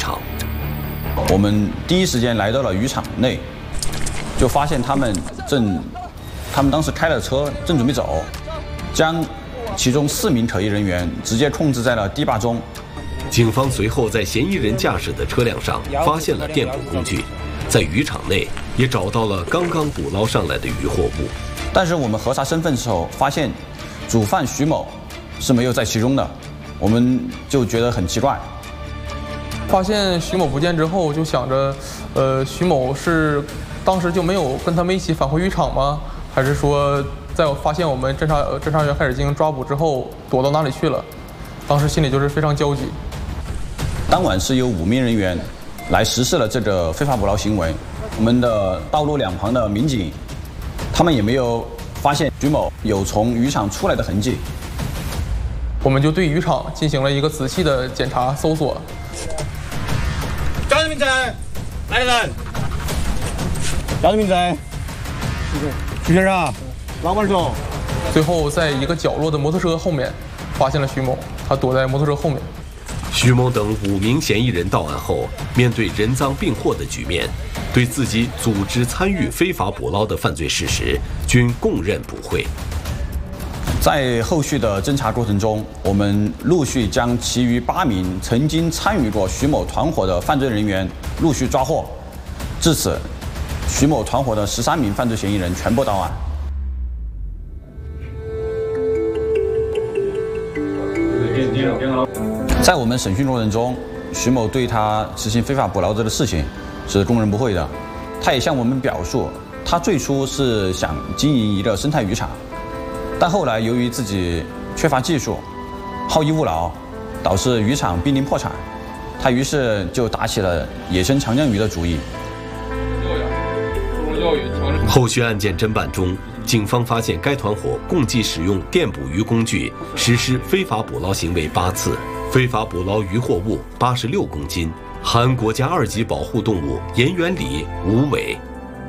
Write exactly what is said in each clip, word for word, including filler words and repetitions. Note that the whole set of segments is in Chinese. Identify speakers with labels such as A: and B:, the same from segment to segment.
A: 场。
B: 我们第一时间来到了渔场内，就发现他们正，他们当时开了车，正准备走，将其中四名可疑人员直接控制在了堤坝中。
A: 警方随后在嫌疑人驾驶的车辆上发现了电捕工具，在渔场内也找到了刚刚捕捞上来的渔获物。
B: 但是我们核查身份的时候，发现主犯徐某是没有在其中的，我们就觉得很奇怪。
C: 发现徐某不见之后，就想着，呃，徐某是当时就没有跟他们一起返回渔场吗？还是说，在我发现我们侦查呃侦查员开始进行抓捕之后，躲到哪里去了？当时心里就是非常焦急。
B: 当晚是有五名人员来实施了这个非法捕捞行为，我们的道路两旁的民警，他们也没有发现徐某有从渔场出来的痕迹。
C: 我们就对渔场进行了一个仔细的检查搜索。
D: 家人名称，来人。家人名称，徐先生，老板说。
C: 最后，在一个角落的摩托车后面，发现了徐某，他躲在摩托车后面。
A: 徐某等五名嫌疑人到案后，面对人赃并获的局面，对自己组织参与非法捕捞的犯罪事实均供认不讳。
B: 在后续的侦查过程中，我们陆续将其余八名曾经参与过徐某团伙的犯罪人员陆续抓获。至此，徐某团伙的十三名犯罪嫌疑人全部到案。在我们审讯过程中，徐某对他实行非法捕捞这个事情是供认不讳的。他也向我们表述，他最初是想经营一个生态渔场。但后来由于自己缺乏技术，好逸恶劳，导致渔场濒临破产，他于是就打起了野生长江鱼的主意。
A: 后续案件侦办中，警方发现该团伙共计使用电捕鱼工具实施非法捕捞行为八次，非法捕捞渔获物八十六公斤，含国家二级保护动物沿源鲤、无尾。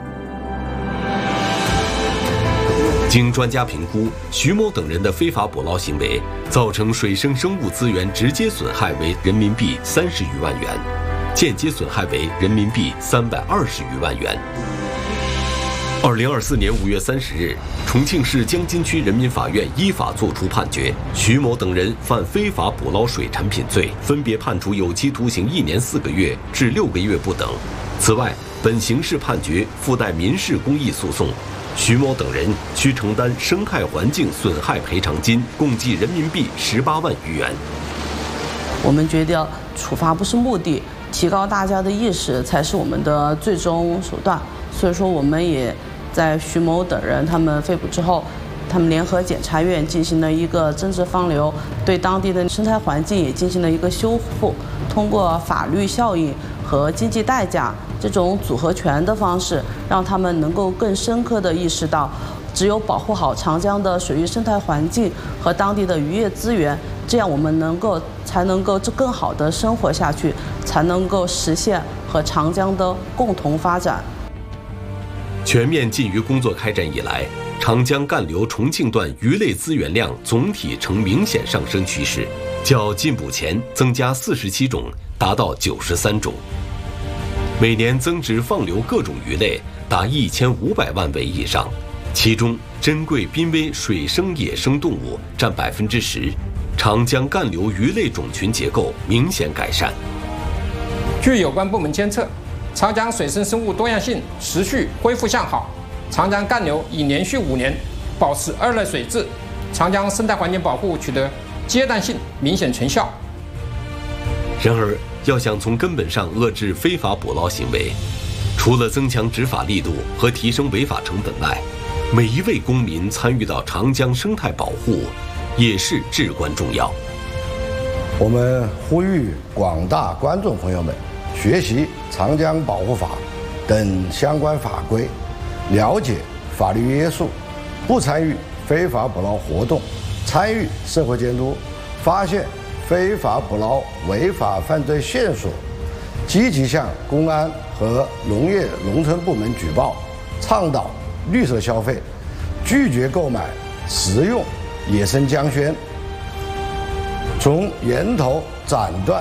A: 经专家评估，徐某等人的非法捕捞行为造成水生生物资源直接损害为人民币三十余万元，间接损害为人民币三百二十余万元。二零二四年五月三十日，重庆市江津区人民法院依法作出判决，徐某等人犯非法捕捞水产品罪，分别判处有期徒刑一年四个月至六个月不等。此外，本刑事判决附带民事公益诉讼。徐某等人需承担生态环境损害赔偿金共计人民币十八万余元。
E: 我们觉得处罚不是目的，提高大家的意识才是我们的最终手段。所以说，我们也在徐某等人他们被捕之后，他们联合检察院进行了一个增值放流，对当地的生态环境也进行了一个修复。通过法律效应和经济代价这种组合拳的方式，让他们能够更深刻地意识到，只有保护好长江的水域生态环境和当地的渔业资源，这样我们能够才能够更好地生活下去，才能够实现和长江的共同发展。
A: 全面禁渔工作开展以来，长江干流重庆段鱼类资源量总体呈明显上升趋势，较禁捕前增加四十七种，达到九十三种。每年增值放流各种鱼类达一千五百万尾以上，其中珍贵濒危水生野生动物占百分之十，长江干流鱼类种群结构明显改善。
F: 据有关部门监测，长江水生生物多样性持续恢复向好，长江干流已连续五年保持二类水质，长江生态环境保护取得阶段性明显成效。
A: 然而，要想从根本上遏制非法捕捞行为，除了增强执法力度和提升违法成本外，每一位公民参与到长江生态保护也是至关重要。
G: 我们呼吁广大观众朋友们学习《长江保护法》等相关法规，了解法律约束，不参与非法捕捞活动，参与社会监督，发现非法捕捞违法犯罪线索，积极向公安和农业农村部门举报，倡导绿色消费，拒绝购买食用野生江鲜，从源头斩断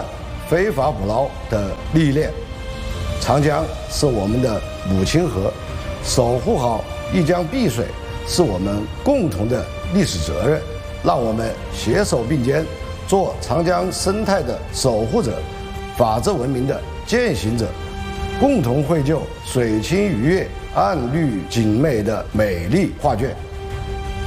G: 非法捕捞的历练。长江是我们的母亲河，守护好一江碧水是我们共同的历史责任。让我们携手并肩，做长江生态的守护者，法治文明的践行者，共同绘就水清鱼跃、岸绿景美的美丽画卷。